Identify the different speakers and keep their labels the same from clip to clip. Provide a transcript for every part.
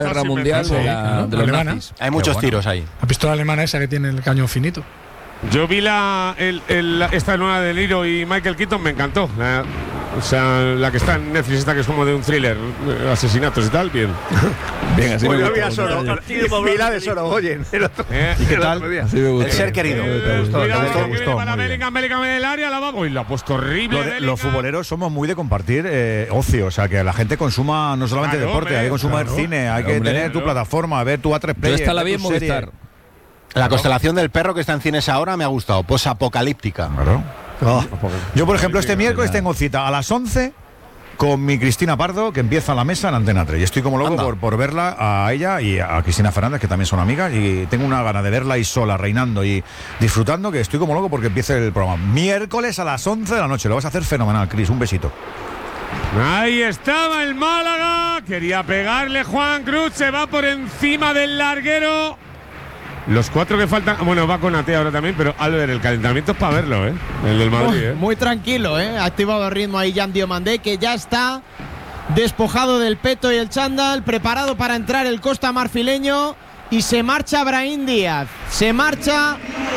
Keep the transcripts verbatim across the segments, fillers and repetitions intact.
Speaker 1: Guerra mundial de, la, de los
Speaker 2: alemana.
Speaker 1: nazis.
Speaker 3: Hay muchos
Speaker 2: bueno.
Speaker 3: tiros ahí.
Speaker 2: La pistola alemana esa que tiene el cañón finito.
Speaker 4: Yo vi la el, el, esta nueva de Niro y Michael Keaton, me encantó. La, o sea, la que está en Netflix, esta que es como de un thriller, asesinatos y tal, bien.
Speaker 1: Bien, así
Speaker 5: Pues
Speaker 1: me
Speaker 5: yo vi
Speaker 1: gusta.
Speaker 5: a Soro, vi la de Sorogoyen. El otro-
Speaker 4: Eh,
Speaker 1: ¿Y qué
Speaker 5: el
Speaker 1: tal?
Speaker 5: otro día.
Speaker 1: Así me gusta.
Speaker 3: El ser querido.
Speaker 4: Eh,
Speaker 5: Me gustó,
Speaker 4: cuidado,
Speaker 5: me
Speaker 4: que
Speaker 5: gustó,
Speaker 4: viene
Speaker 5: gustó,
Speaker 4: para
Speaker 5: muy bien.
Speaker 4: Bellingham, Bellingham en el área, la va. Uy, la ha puesto horrible.
Speaker 6: Lo de-
Speaker 4: Bellingham.
Speaker 6: los futboleros somos muy de compartir eh, ocio, o sea, que la gente consuma no solamente
Speaker 4: Claro,
Speaker 6: deporte,
Speaker 4: hombre,
Speaker 6: hay que consumar
Speaker 4: claro.
Speaker 6: cine, hay que
Speaker 1: Hombre,
Speaker 6: tener tu
Speaker 4: claro.
Speaker 6: plataforma, ver tu A tres
Speaker 1: Yo
Speaker 6: Player.
Speaker 1: esta la
Speaker 6: ver
Speaker 1: vi en
Speaker 6: tu serie.
Speaker 1: Movistar.
Speaker 3: La constelación del perro que está en cines ahora me ha gustado. Posapocalíptica.
Speaker 6: Claro.
Speaker 5: Oh.
Speaker 6: Yo, por ejemplo, este miércoles tengo cita a las once con mi Cristina Pardo, que empieza la mesa en Antena tres. Y estoy como loco
Speaker 3: Anda.
Speaker 6: por, por verla a ella y a Cristina Fernández, que también son amigas. Y tengo una gana de verla ahí sola, reinando y disfrutando, que estoy como loco porque empiece el programa. Miércoles a las once de la noche. Lo vas a hacer fenomenal, Cris. Un besito.
Speaker 4: Ahí estaba el Málaga. Quería pegarle Juan Cruz. Se va por encima del larguero. Los cuatro que faltan. Bueno, va con Ate ahora también, pero Albert, el calentamiento es para verlo, ¿eh? El del Madrid, ¿eh?
Speaker 7: Muy tranquilo, ¿eh? Ha activado el ritmo ahí Jan Diomandé, que ya está despojado del peto y el chándal, preparado para entrar el Costa Marfileño. Y se marcha Brahim Díaz. Se marcha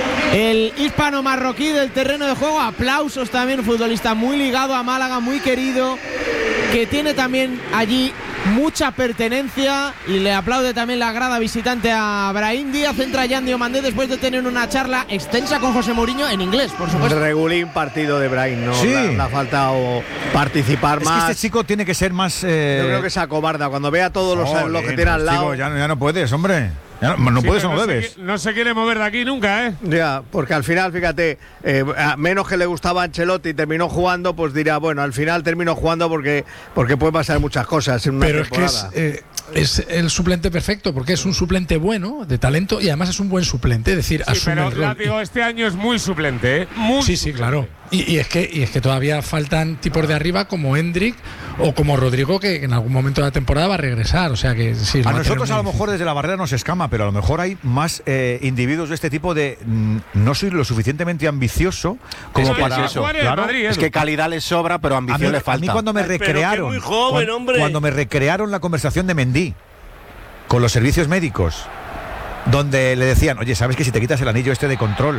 Speaker 7: el hispano-marroquí del terreno de juego. Aplausos también, un futbolista muy ligado a Málaga, muy querido, que tiene también allí mucha pertenencia, y le aplaude también la grada visitante a Brahim Díaz. Entra Jan Diomandé después de tener una charla extensa con José Mourinho en inglés, por supuesto.
Speaker 5: Regulín partido de Brahim, ¿no?
Speaker 6: Sí.
Speaker 5: Le, le ha faltado participar
Speaker 6: Es
Speaker 5: más.
Speaker 6: que este chico tiene que ser más. eh,
Speaker 5: Yo creo que se acobarda cuando ve a todos los,
Speaker 6: Joder,
Speaker 5: los que tiene al
Speaker 6: pues,
Speaker 5: lado.
Speaker 6: chico, ya, no- ya no puedes, hombre. Ya no, no
Speaker 4: Sí,
Speaker 6: puedes o
Speaker 4: pero
Speaker 6: no
Speaker 4: se
Speaker 6: debes.
Speaker 4: qui- no se quiere mover de aquí nunca, ¿eh?
Speaker 5: Ya, porque al final, fíjate, eh, a menos que le gustaba a Ancelotti y terminó jugando, pues dirá, bueno, al final terminó jugando porque, porque puede pasar muchas cosas en una
Speaker 2: Pero es que
Speaker 5: temporada.
Speaker 2: es, eh, es el suplente perfecto, porque es un suplente bueno, de talento, y además es un buen suplente. Es decir,
Speaker 4: Sí,
Speaker 2: asume
Speaker 4: pero
Speaker 2: el rol.
Speaker 4: Látigo este año es muy suplente, ¿eh? Muy
Speaker 2: Sí, sí,
Speaker 4: suplente.
Speaker 2: claro. Y, y es que, y es que todavía faltan tipos de arriba como Hendrik o como Rodrigo, que en algún momento de la temporada va a regresar. O sea que sí,
Speaker 6: A
Speaker 2: va tener
Speaker 6: nosotros a
Speaker 2: muy
Speaker 6: lo mejor desde la barrera nos escama, pero a lo mejor hay más eh, individuos de este tipo de mm, no soy lo suficientemente ambicioso como
Speaker 4: Eso es,
Speaker 6: para
Speaker 4: eso, jugar en el
Speaker 6: claro.
Speaker 4: Madrid,
Speaker 3: Es que calidad le sobra, pero
Speaker 6: A mí,
Speaker 3: ambición le
Speaker 6: a
Speaker 3: falta.
Speaker 6: mí cuando me
Speaker 8: Ay, pero que
Speaker 6: recrearon
Speaker 8: muy joven,
Speaker 6: cuan-
Speaker 8: hombre.
Speaker 6: cuando me recrearon la conversación de Mendy con los servicios médicos, donde le decían, oye, sabes que si te quitas el anillo este de control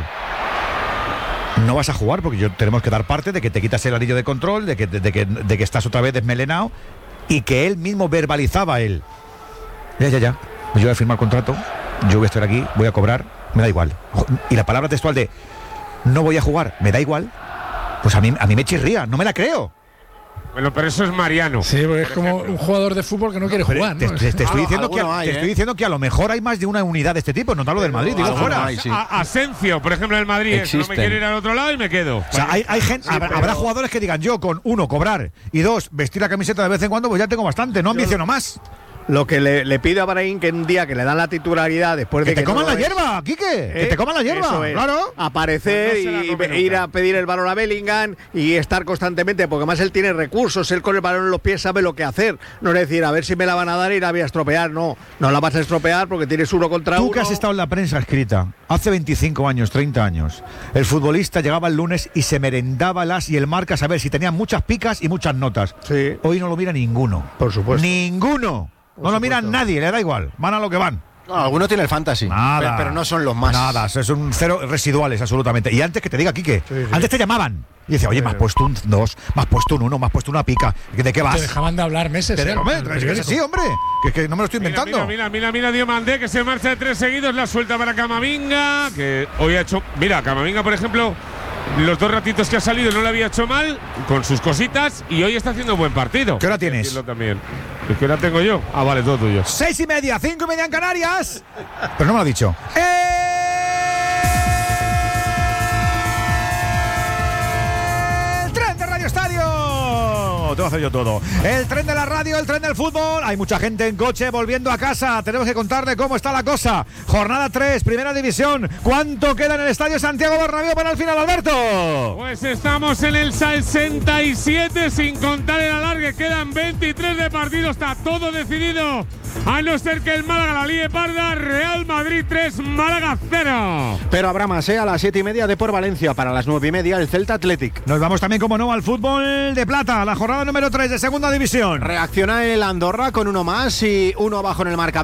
Speaker 6: no vas a jugar, porque yo tenemos que dar parte de que te quitas el anillo de control, de que, de, de que, de que estás otra vez desmelenado, y que él mismo verbalizaba él. Ya, ya, ya. Pues yo voy a firmar contrato, yo voy a estar aquí, voy a cobrar, me da igual. Y la palabra textual de no voy a jugar, me da igual, pues a mí, a mí me chirría, no me la creo.
Speaker 4: Bueno, pero eso es Mariano.
Speaker 2: Sí, porque es
Speaker 4: por
Speaker 2: como
Speaker 4: ejemplo.
Speaker 2: un jugador de fútbol que no quiere
Speaker 6: Pero
Speaker 2: jugar.
Speaker 6: te,
Speaker 2: ¿no?
Speaker 6: te- te estoy
Speaker 3: Algo-
Speaker 6: diciendo que,
Speaker 3: alguno
Speaker 6: a-
Speaker 3: hay,
Speaker 6: te
Speaker 3: ¿eh?
Speaker 6: estoy diciendo que a lo mejor hay más de una unidad de este tipo, no te hablo del Madrid, digo
Speaker 3: Alguno
Speaker 6: fuera.
Speaker 3: hay, sí.
Speaker 4: A- Asencio, por ejemplo, en el Madrid, es, no me
Speaker 1: Existen.
Speaker 4: quiero ir al otro lado y me quedo.
Speaker 6: O sea, hay, hay gente, habrá, habrá jugadores que digan, yo con uno, cobrar, y dos, vestir la camiseta de vez en cuando, pues ya tengo bastante, no ambiciono más.
Speaker 5: Lo que le, le pido a Brahim, que un día que le dan la titularidad después
Speaker 6: Que
Speaker 5: de
Speaker 6: te
Speaker 5: que
Speaker 6: coman
Speaker 5: no
Speaker 6: la
Speaker 5: lo es,
Speaker 6: hierba, Quique, que
Speaker 5: ¿eh?
Speaker 6: te coman la hierba,
Speaker 5: Eso es.
Speaker 6: claro.
Speaker 5: Aparecer
Speaker 4: Pues no se la
Speaker 5: y,
Speaker 4: come
Speaker 5: y ir
Speaker 4: nunca.
Speaker 5: a pedir el balón a Bellingham y estar constantemente, porque además él tiene recursos, él con el balón en los pies sabe lo que hacer. No es decir, a ver si me la van a dar y la voy a estropear. No, no la vas a estropear porque tienes uno contra
Speaker 6: Tú
Speaker 5: uno.
Speaker 6: que has estado en la prensa escrita hace veinticinco años, treinta años, el futbolista llegaba el lunes y se merendaba las y el marca a saber si tenía muchas picas y muchas notas.
Speaker 5: Sí.
Speaker 6: Hoy no lo mira ninguno.
Speaker 5: Por supuesto.
Speaker 6: Ninguno. No lo mira nadie, le da igual. Van a lo que van.
Speaker 3: No, alguno tiene el fantasy,
Speaker 6: Nada.
Speaker 3: pero, pero no son los más.
Speaker 6: Nada, son cero residuales, absolutamente. Y antes que te diga, Quique,
Speaker 5: Sí, sí.
Speaker 6: antes te llamaban. Y decía, oye, me has puesto un dos, me has puesto un uno, me has puesto una pica. ¿De qué vas?
Speaker 2: Te dejaban de hablar meses.
Speaker 6: Te
Speaker 2: ¿eh?
Speaker 6: de- hombre,
Speaker 2: en el
Speaker 6: es que es
Speaker 2: periódico.
Speaker 6: así, hombre. Que, es que no me lo estoy
Speaker 4: Mira,
Speaker 6: inventando.
Speaker 4: mira, mira, mira, mira Diomandé, que se marcha de tres seguidos, la suelta para Camavinga, que hoy ha hecho. Mira, Camavinga, por ejemplo, los dos ratitos que ha salido no lo había hecho mal, con sus cositas, y hoy está haciendo un buen partido.
Speaker 6: ¿Qué hora tienes?
Speaker 4: Decirlo también. ¿Qué hora tengo yo? Ah, vale, todo tuyo.
Speaker 6: Seis y media, cinco y media en Canarias. Pero no me lo ha dicho. El tren de Radio Estadio. Te voy a hacer yo todo. El tren de la radio, el tren del fútbol. Hay mucha gente en coche volviendo a casa. Tenemos que contarle cómo está la cosa. Jornada tres, primera división. ¿Cuánto queda en el estadio Santiago Bernabéu para el final, Alberto?
Speaker 4: Pues estamos en el sesenta y siete, sin contar el alargue. Quedan veintitrés de partido, está todo decidido A no ser que el Málaga la líe parda, Real Madrid tres, Málaga cero.
Speaker 3: Pero habrá más, ¿eh? A las siete y media de por Valencia. Para las nueve y media el Celta Athletic.
Speaker 6: Nos vamos también, como no, al fútbol de plata, la jornada número tres de segunda división.
Speaker 3: Reacciona el Andorra con uno más y uno abajo en el marcador.